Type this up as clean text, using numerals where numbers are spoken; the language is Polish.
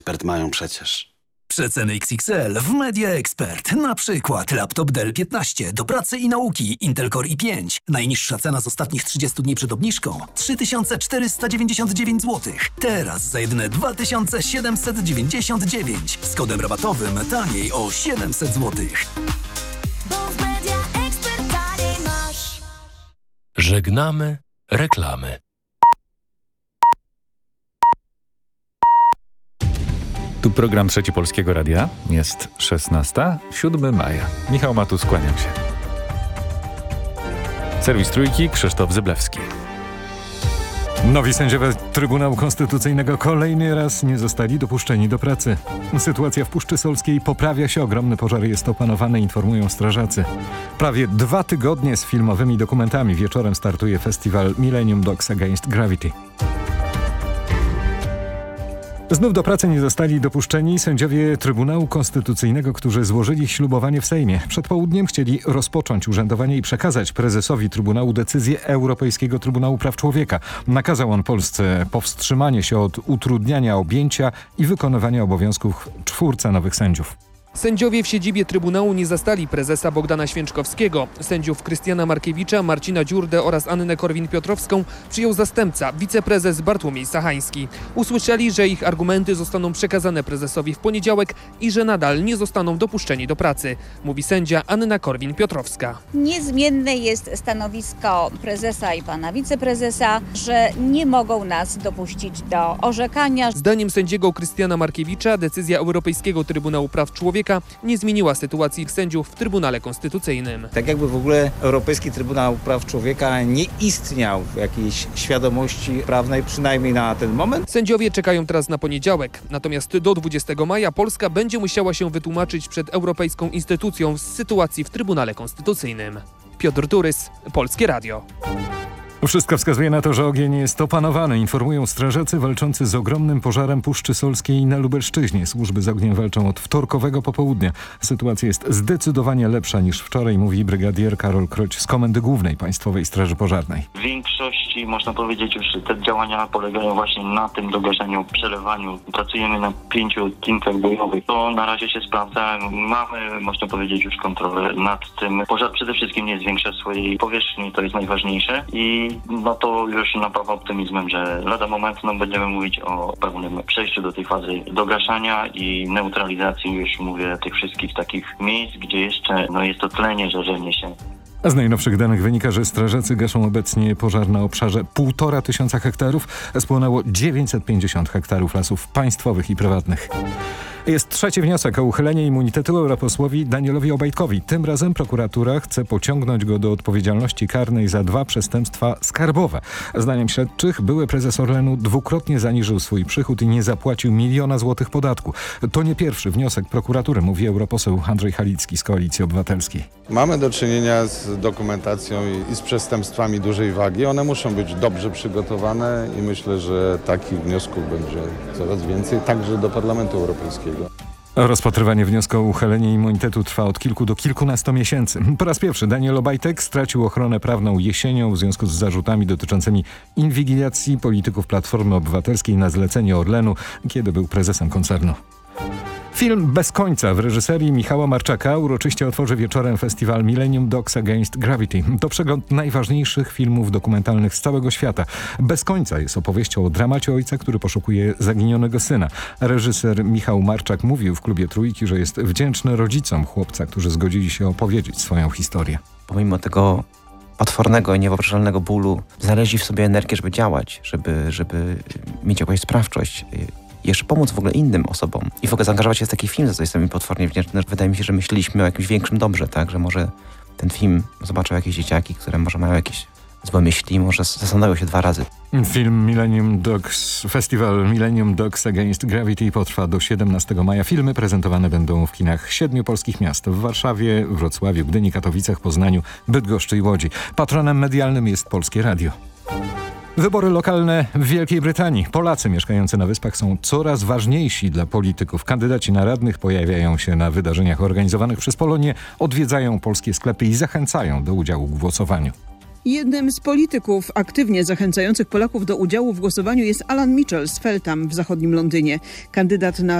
Ekspert mają przecież. Przeceny XXL w Media Expert. Na przykład laptop Dell 15 do pracy i nauki Intel Core i5. Najniższa cena z ostatnich 30 dni przed obniżką 3499 zł. Teraz za jedyne 2799. Z kodem rabatowym taniej o 700 zł. Bo w Media Expert taniej masz. Żegnamy reklamy. Tu program Trzeci Polskiego Radia. Jest 16, 7 maja. Michał Matus, kłaniam się. Serwis Trójki, Krzysztof Zyblewski. Nowi sędziowie Trybunału Konstytucyjnego kolejny raz nie zostali dopuszczeni do pracy. Sytuacja w Puszczy Solskiej poprawia się, ogromny pożar jest opanowany, informują strażacy. Prawie 2 tygodnie z filmowymi dokumentami. Wieczorem startuje festiwal Millennium Dogs Against Gravity. Znów do pracy nie zostali dopuszczeni sędziowie Trybunału Konstytucyjnego, którzy złożyli ślubowanie w Sejmie. Przed południem chcieli rozpocząć urzędowanie i przekazać prezesowi Trybunału decyzję Europejskiego Trybunału Praw Człowieka. Nakazał on Polsce powstrzymanie się od utrudniania objęcia i wykonywania obowiązków 4 nowych sędziów. Sędziowie w siedzibie Trybunału nie zastali prezesa Bogdana Święczkowskiego. Sędziów Krystiana Markiewicza, Marcina Dziurdę oraz Annę Korwin-Piotrowską przyjął zastępca, wiceprezes Bartłomiej Sachański. Usłyszeli, że ich argumenty zostaną przekazane prezesowi w poniedziałek i że nadal nie zostaną dopuszczeni do pracy, mówi sędzia Anna Korwin-Piotrowska. Niezmienne jest stanowisko prezesa i pana wiceprezesa, że nie mogą nas dopuścić do orzekania. Zdaniem sędziego Krystiana Markiewicza decyzja Europejskiego Trybunału Praw Człowieka nie zmieniła sytuacji sędziów w Trybunale Konstytucyjnym. Tak jakby w ogóle Europejski Trybunał Praw Człowieka nie istniał w jakiejś świadomości prawnej, przynajmniej na ten moment. Sędziowie czekają teraz na poniedziałek, natomiast do 20 maja Polska będzie musiała się wytłumaczyć przed europejską instytucją z sytuacji w Trybunale Konstytucyjnym. Piotr Turys, Polskie Radio. Wszystko wskazuje na to, że ogień jest opanowany, informują strażacy walczący z ogromnym pożarem Puszczy Solskiej na Lubelszczyźnie. Służby z ogniem walczą od wtorkowego popołudnia. Sytuacja jest zdecydowanie lepsza niż wczoraj, mówi brygadier Karol Kroć z Komendy Głównej Państwowej Straży Pożarnej. W większości, można powiedzieć, już te działania polegają właśnie na tym dogaszaniu, przelewaniu. Pracujemy na 5 odcinkach bojowych. To na razie się sprawdza. Mamy, można powiedzieć, już kontrolę nad tym. Pożar przede wszystkim nie zwiększa swojej powierzchni, to jest najważniejsze. I no to już napawa optymizmem, że lada moment będziemy mówić o pełnym przejściu do tej fazy dogaszania i neutralizacji, już mówię, tych wszystkich takich miejsc, gdzie jeszcze jest to tlenie, żarzenie się. A z najnowszych danych wynika, że strażacy gaszą obecnie pożar na obszarze 1500 hektarów. Spłonęło 950 hektarów lasów państwowych i prywatnych. Jest trzeci wniosek o uchylenie immunitetu europosłowi Danielowi Obajtkowi. Tym razem prokuratura chce pociągnąć go do odpowiedzialności karnej za 2 przestępstwa skarbowe. Zdaniem śledczych były prezes Orlenu dwukrotnie zaniżył swój przychód i nie zapłacił 1 000 000 złotych podatku. To nie pierwszy wniosek prokuratury, mówi europoseł Andrzej Halicki z Koalicji Obywatelskiej. Mamy do czynienia z dokumentacją i z przestępstwami dużej wagi. One muszą być dobrze przygotowane i myślę, że takich wniosków będzie coraz więcej, także do Parlamentu Europejskiego. Rozpatrywanie wniosku o uchylenie immunitetu trwa od kilku do kilkunastu miesięcy. Po raz pierwszy Daniel Obajtek stracił ochronę prawną jesienią w związku z zarzutami dotyczącymi inwigilacji polityków Platformy Obywatelskiej na zlecenie Orlenu, kiedy był prezesem koncernu. Film Bez końca w reżyserii Michała Marczaka uroczyście otworzy wieczorem festiwal Millennium Dogs Against Gravity. To przegląd najważniejszych filmów dokumentalnych z całego świata. Bez końca jest opowieścią o dramacie ojca, który poszukuje zaginionego syna. Reżyser Michał Marczak mówił w Klubie Trójki, że jest wdzięczny rodzicom chłopca, którzy zgodzili się opowiedzieć swoją historię. Pomimo tego potwornego i niewyobrażalnego bólu znaleźli w sobie energię, żeby działać, żeby mieć jakąś sprawczość. Jeszcze pomóc w ogóle innym osobom i w ogóle zaangażować się w taki film, za co jestem im potwornie wdzięczny. Wydaje mi się, że myśleliśmy o jakimś większym dobrze, tak? Że może ten film zobaczą jakieś dzieciaki, które może mają jakieś złe myśli, może zastanowią się 2 razy. Festiwal Millennium Dogs Against Gravity potrwa do 17 maja. Filmy prezentowane będą w kinach 7 polskich miast: w Warszawie, Wrocławiu, Gdyni, Katowicach, Poznaniu, Bydgoszczy i Łodzi. Patronem medialnym jest Polskie Radio. Wybory lokalne w Wielkiej Brytanii. Polacy mieszkający na Wyspach są coraz ważniejsi dla polityków. Kandydaci na radnych pojawiają się na wydarzeniach organizowanych przez Polonię, odwiedzają polskie sklepy i zachęcają do udziału w głosowaniu. Jednym z polityków aktywnie zachęcających Polaków do udziału w głosowaniu jest Alan Mitchell z Feltham w zachodnim Londynie. Kandydat na